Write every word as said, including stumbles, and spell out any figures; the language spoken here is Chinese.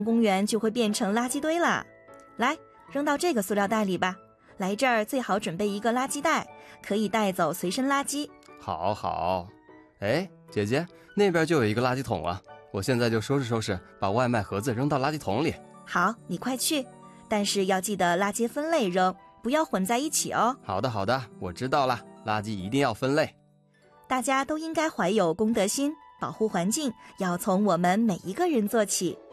公园就会变成垃圾堆啦。来，扔到这个塑料袋里吧。来这儿最好准备一个垃圾袋，可以带走随身垃圾。 好好。哎，姐姐，那边就有一个垃圾桶啊，我现在就收拾收拾，把外卖盒子扔到垃圾桶里。 好，你快去，但是要记得垃圾分类扔，不要混在一起哦。 好的好的，我知道了，垃圾一定要分类。 大家都应该怀有公德心，保护环境要从我们每一个人做起。